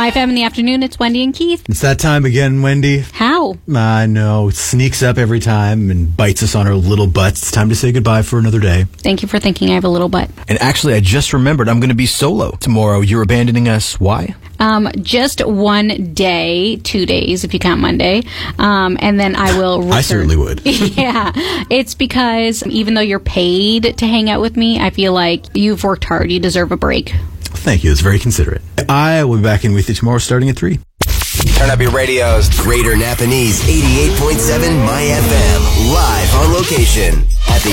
My Fam in the Afternoon, it's Wendy and Keith. It's that time again, Wendy. How? I know. It sneaks up every time and bites us on our little butts. It's time to say goodbye for another day. Thank you for thinking I have a little butt. And actually, I just remembered I'm going to be solo tomorrow. You're abandoning us. Why? Just one day, 2 days if you count Monday, and then I will return. I certainly would. Yeah, it's because even though you're paid to hang out with me, I feel like you've worked hard. You deserve a break. Thank you. It's very considerate. I will be back in with you tomorrow starting at 3. Turn up your radios. Greater Napanese 88.7 My FM. Live on location at the